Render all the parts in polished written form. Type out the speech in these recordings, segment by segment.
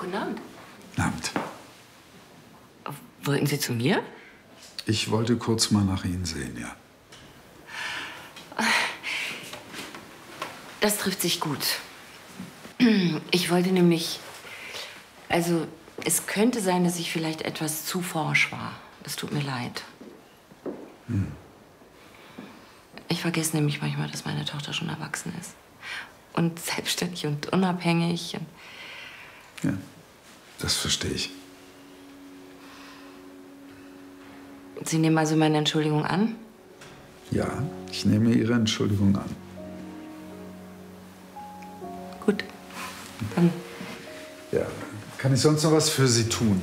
Guten Abend. Guten Abend. Wollten Sie zu mir? Ich wollte kurz mal nach Ihnen sehen, ja. Das trifft sich gut. Ich wollte nämlich... Also, es könnte sein, dass ich vielleicht etwas zu forsch war. Das tut mir leid. Ich vergesse nämlich manchmal, dass meine Tochter schon erwachsen ist. Und selbstständig und unabhängig. Ja, das verstehe ich. Sie nehmen also meine Entschuldigung an? Ja, ich nehme Ihre Entschuldigung an. Gut. Dann. Ja, kann ich sonst noch was für Sie tun?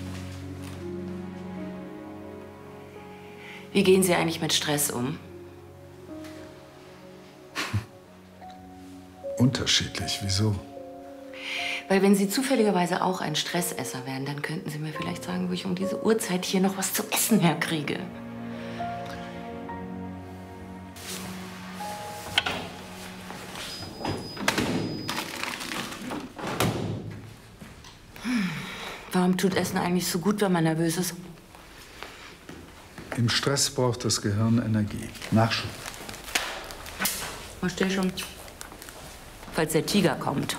Wie gehen Sie eigentlich mit Stress um? Unterschiedlich, wieso? Weil wenn Sie zufälligerweise auch ein Stressesser wären, dann könnten Sie mir vielleicht sagen, wo ich um diese Uhrzeit hier noch was zu essen herkriege. Warum tut Essen eigentlich so gut, wenn man nervös ist? Im Stress braucht das Gehirn Energie. Nachschub. Verstehe schon. Falls der Tiger kommt.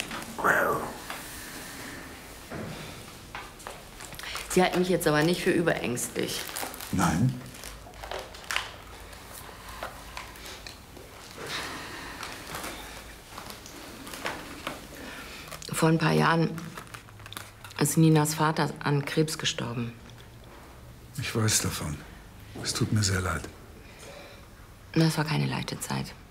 Sie halten mich jetzt aber nicht für überängstlich. Nein. Vor ein paar Jahren ist Ninas Vater an Krebs gestorben. Ich weiß davon. Es tut mir sehr leid. Das war keine leichte Zeit.